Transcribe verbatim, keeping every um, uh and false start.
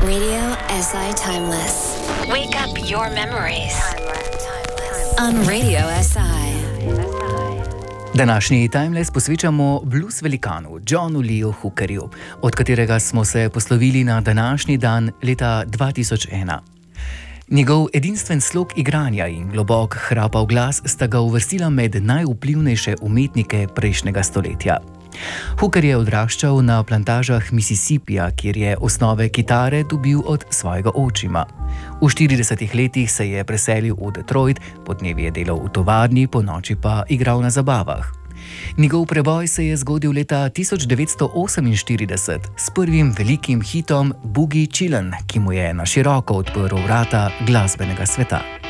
Radio S I Timeless. Wake up your memories. On Radio S I. Današnji Timeless posvečamo blues velikanu Johnu Leeju Hookerju, od katerega smo se poslovili na današnji dan leta dva tisoč ena. Njegov edinstven slog igranja in globok hrapav glas sta ga uvrstila med najvplivnejše umetnike prejšnjega stoletja. Hooker je odraščal na plantažah Mississippija, kjer je osnove kitare dobil od svojega očima. V štiridesetih letih se je preselil v Detroit, podnevi je delal v tovarni, ponoči pa igral na zabavah. Njegov preboj se je zgodil leta tisoč devetsto oseminštirideset s prvim velikim hitom Boogie Chillin', ki mu je na široko odprl vrata glasbenega sveta.